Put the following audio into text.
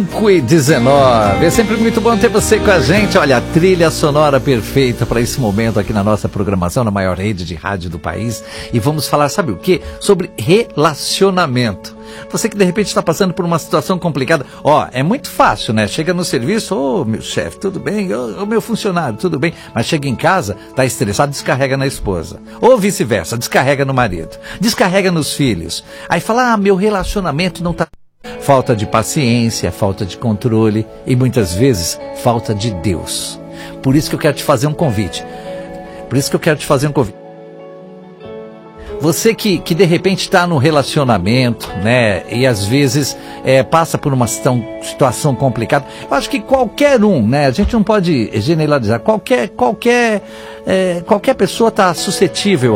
5h19. É sempre muito bom ter você com a gente. Olha, a trilha sonora perfeita para esse momento aqui na nossa programação, na maior rede de rádio do país. E vamos falar, sabe o quê? Sobre relacionamento. Você que de repente está passando por uma situação complicada. É muito fácil, né? Chega no serviço, meu chefe, tudo bem? Meu funcionário, tudo bem? Mas chega em casa, tá estressado, descarrega na esposa. Ou vice-versa, descarrega no marido. Descarrega nos filhos. Aí fala, meu relacionamento não tá... Falta de paciência, falta de controle e muitas vezes falta de Deus. Por isso que eu quero te fazer um convite. Você que de repente está no relacionamento, né? E às vezes passa por uma situação complicada. Eu acho que qualquer um, né? A gente não pode generalizar. Qualquer pessoa está suscetível